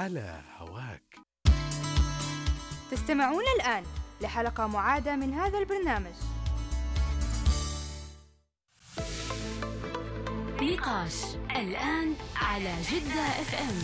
على هواك. تستمعون الآن لحلقة معادة من هذا البرنامج. نقاش الآن على جدة FM.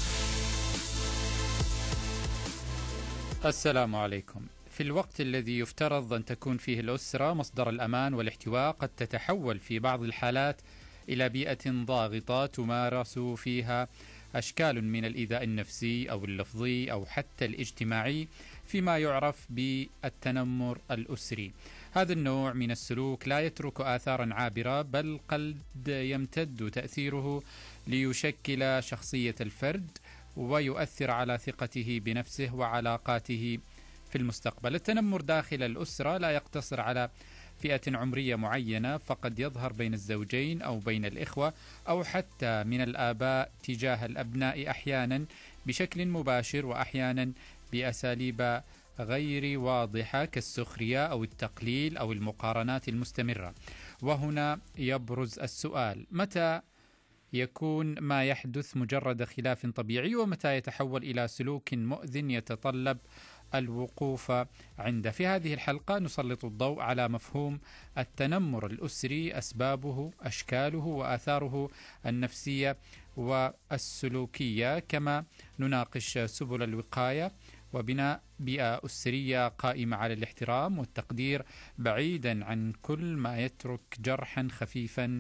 السلام عليكم. في الوقت الذي يفترض أن تكون فيه الأسرة مصدر الأمان والاحتواء، قد تتحول في بعض الحالات إلى بيئة ضاغطة تمارس فيها أشكال من الإيذاء النفسي أو اللفظي أو حتى الاجتماعي، فيما يعرف بالتنمر الأسري. هذا النوع من السلوك لا يترك آثارا عابرة، بل قد يمتد تأثيره ليشكل شخصية الفرد ويؤثر على ثقته بنفسه وعلاقاته في المستقبل. التنمر داخل الأسرة لا يقتصر على فئة عمرية معينة، فقد يظهر بين الزوجين أو بين الإخوة أو حتى من الآباء تجاه الأبناء، أحيانا بشكل مباشر وأحيانا بأساليب غير واضحة كالسخرية أو التقليل أو المقارنات المستمرة. وهنا يبرز السؤال: متى يكون ما يحدث مجرد خلاف طبيعي، ومتى يتحول إلى سلوك مؤذٍ يتطلب الوقوف عنده؟ في هذه الحلقة نسلط الضوء على مفهوم التنمر الأسري، أسبابه، أشكاله وآثاره النفسية والسلوكية، كما نناقش سبل الوقاية وبناء بيئة أسرية قائمة على الاحترام والتقدير، بعيدا عن كل ما يترك جرحا خفيفا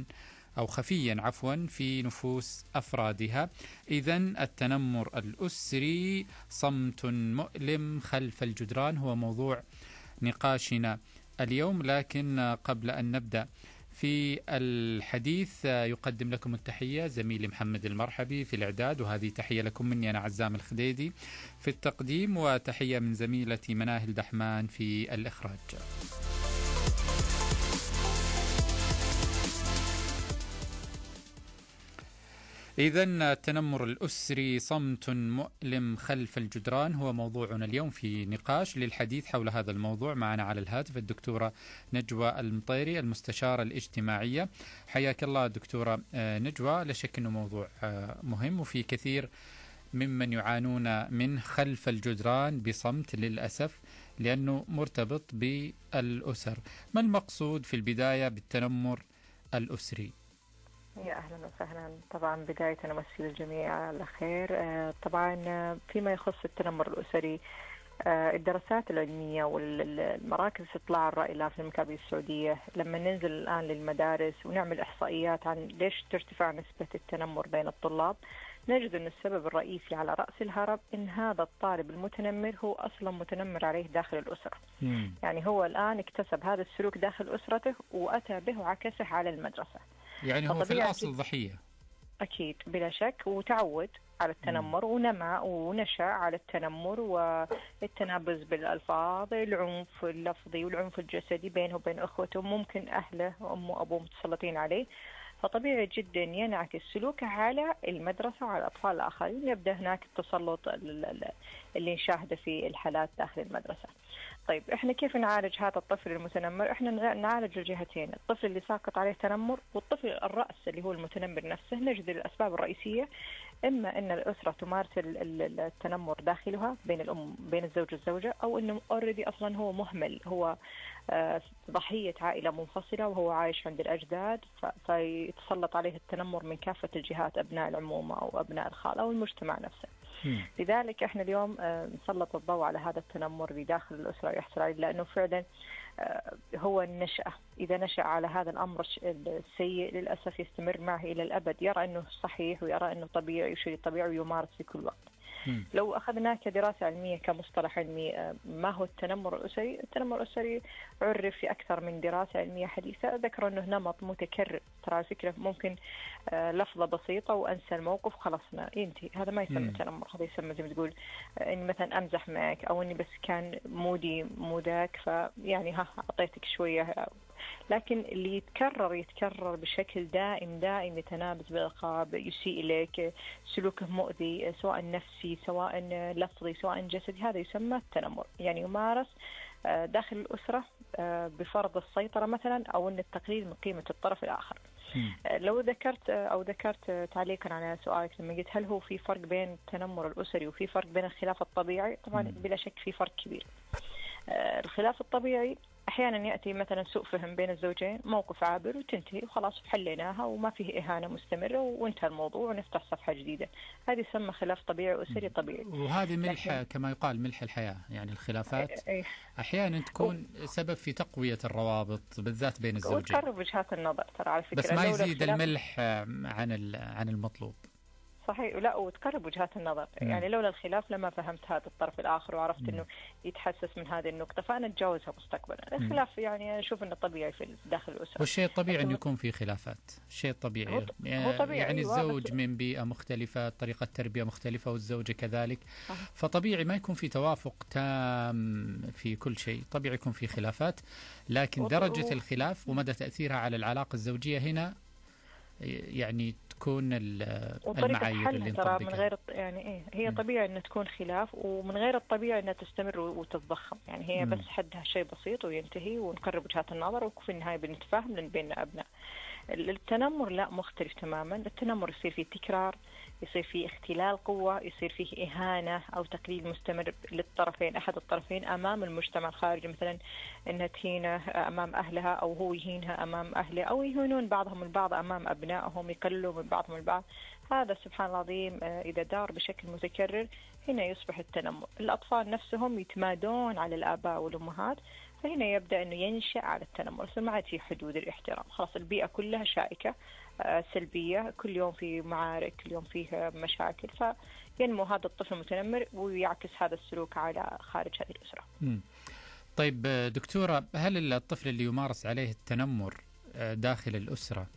في نفوس أفرادها. إذن التنمر الأسري صمت مؤلم خلف الجدران هو موضوع نقاشنا اليوم. لكن قبل أن نبدأ في الحديث، يقدم لكم التحية زميلي محمد المرحبي في الإعداد، وهذه تحية لكم مني أنا عزام الخديدي في التقديم، وتحية من زميلتي مناهل دحمان في الإخراج. إذن التنمر الأسري صمت مؤلم خلف الجدران هو موضوعنا اليوم في نقاش. للحديث حول هذا الموضوع معنا على الهاتف الدكتورة نجوى المطيري، المستشارة الاجتماعية. حياك الله دكتورة نجوى. لا شك أنه موضوع مهم، وفي كثير ممن يعانون من خلف الجدران بصمت للأسف، لأنه مرتبط بالأسر. ما المقصود في البداية بالتنمر الأسري؟ يا أهلا وسهلا. طبعا بداية أنا أمسي للجميع على خير. طبعا فيما يخص التنمر الأسري، الدراسات العلمية والمراكز استطلاع الرأي الآن في المملكة السعودية، لما ننزل الآن للمدارس ونعمل إحصائيات عن ليش ترتفع نسبة التنمر بين الطلاب، نجد أن السبب الرئيسي على رأس الهرب إن هذا الطالب المتنمر هو أصلا متنمر عليه داخل الأسرة. يعني هو الآن اكتسب هذا السلوك داخل أسرته وأتى به وعكسه على المدرسة. يعني هو في الأصل ضحية. أكيد بلا شك، وتعود على التنمر ونمى ونشأ على التنمر والتنابز بالألفاظ، العنف اللفظي والعنف الجسدي بينه وبين أخوته، ممكن أهله وأمه وأبوه متسلطين عليه، فطبيعي جدا ينعكس سلوكه على المدرسة وعلى الأطفال الآخرين. يبدأ هناك التسلط اللي نشاهده في الحالات داخل المدرسة. طيب إحنا كيف نعالج هذا الطفل المتنمر؟ إحنا نعالج الجهتين، الطفل اللي ساقط عليه تنمر والطفل الرأس اللي هو المتنمر نفسه. نجد الأسباب الرئيسية إما أن الأسرة تمارس التنمر داخلها بين الزوج والزوجة، أو أنه أوريدي أصلا هو مهمل، هو ضحية عائلة منفصلة وهو عايش عند الأجداد، فيتسلط عليه التنمر من كافة الجهات، أبناء العمومة أو أبناء الخالة أو المجتمع نفسه. لذلك احنا اليوم نسلط الضوء على هذا التنمر اللي داخل الأسرة يحصل عليه، لأنه فعلا هو النشأة. إذا نشأ على هذا الأمر السيء للأسف يستمر معه إلى الأبد، يرى أنه صحيح ويرى أنه طبيعي وشيء طبيعي ويمارس في كل وقت. لو أخذناه كدراسة علمية كمصطلح علمي، ما هو التنمر الأسري؟ التنمر الأسري عرف في أكثر من دراسة علمية حديثة، ذكروا أنه نمط متكرر. ترى فكرة ممكن لفظة بسيطة وأنسى الموقف خلصنا ينتهي، هذا ما يسمى تنمر، هذا يسمى زي ما تقول إني مثلا أمزح معك، أو إني بس كان مودي مودك فيعني أعطيتك شوية. لكن اللي يتكرر بشكل دائم يتنابز بالألقاب، يسيء إليك، سلوكه مؤذي سواء نفسي سواء لفظي سواء جسدي، هذا يسمى التنمر. يعني يمارس داخل الأسرة بفرض السيطرة مثلا، أو أن التقليل من قيمة الطرف الآخر. لو ذكرت تعليقا على سؤالك لما قلت هل هو في فرق بين التنمر الأسري وفي فرق بين الخلاف الطبيعي؟ طبعا بلا شك في فرق كبير. الخلاف الطبيعي أحيانا يأتي مثلا سوء فهم بين الزوجين، موقف عابر وتنتهي وخلاص حليناها وما فيه إهانة مستمرة وانتهى الموضوع ونفتح صفحة جديدة. هذه يسمى خلاف طبيعي أسري طبيعي. وهذه ملح كما يقال ملح الحياة، يعني الخلافات أحيانا تكون سبب في تقوية الروابط بالذات بين الزوجين وتقرب وجهات النظر ترى على فكرة، بس ما يزيد الملح عن المطلوب. صحيح، لا وتقرب وجهات النظر. يعني لولا الخلاف لما فهمت هذا الطرف الآخر وعرفت إنه يتحسس من هذه النقطة فأنا أتجاوزها مستقبلا. الخلاف يعني أشوف إنه طبيعي في داخل الأسرة، والشيء الطبيعي إنه يكون في خلافات، شيء طبيعي. هو طبيعي يعني الزوج من بيئة مختلفة، طريقة تربية مختلفة، والزوجة كذلك. فطبيعي ما يكون في توافق تام في كل شيء، طبيعي يكون في خلافات، لكن درجة الخلاف ومدى تأثيرها على العلاقة الزوجية هنا يعني تكون المعايير اللي نطبقها. من غير يعني هي طبيعي ان تكون خلاف، ومن غير الطبيعي انها تستمر وتتضخم. يعني هي بس حدها شيء بسيط وينتهي ونقرب وجهات النظر وفي النهايه بنتفاهم لان بيننا ابناء. التنمر لا، مختلف تماما. التنمر يصير فيه تكرار، يصير فيه اختلال قوة، يصير فيه إهانة أو تقليل مستمر للطرفين، أحد الطرفين أمام المجتمع الخارجي، مثلا إنها تهينه أمام أهلها أو هو يهينها أمام أهله، أو يهينون بعضهم البعض أمام أبنائهم، يقللوا من بعضهم البعض. هذا سبحان الله العظيم إذا دار بشكل متكرر هنا يصبح التنمر. الأطفال نفسهم يتمادون على الآباء والأمهات، فهنا يبدأ أنه ينشأ على التنمر. ما عاد في حدود الاحترام، خلاص البيئة كلها شائكة سلبية، كل يوم في معارك، كل يوم فيه مشاكل، فينمو هذا الطفل المتنمر ويعكس هذا السلوك على خارج هذه الأسرة. طيب دكتورة، هل الطفل اللي يمارس عليه التنمر داخل الأسرة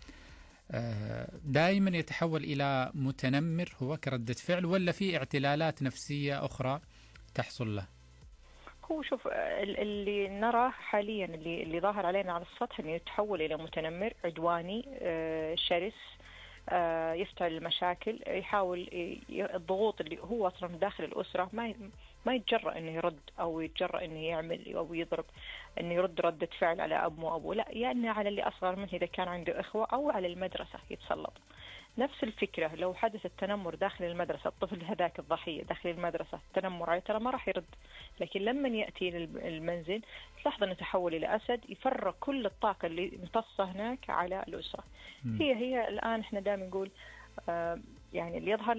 دائما يتحول إلى متنمر هو كردة فعل، ولا في اعتلالات نفسية أخرى تحصل له؟ هو شوف، اللي نراه حاليا اللي ظاهر علينا على السطح انه يتحول الى متنمر عدواني شرس، يفتعل المشاكل، يحاول الضغوط اللي هو اصلا داخل الاسره ما يتجرأ انه يرد او يتجرأ انه يعمل او يضرب، انه يرد ردة فعل على ابوه وابوه، لا، يعني على اللي اصغر منه اذا كان عنده اخوه، او على المدرسه يتسلط. نفس الفكرة لو حدث التنمر داخل المدرسة، الطفل هذاك الضحية داخل المدرسة التنمر عليه ترى ما راح يرد، لكن لما يأتي للمنزل تلاحظ أنه تحول إلى أسد، يفرغ كل الطاقة اللي امتصة هناك على الأسرة. هي الآن إحنا دائما نقول يعني اللي يظهر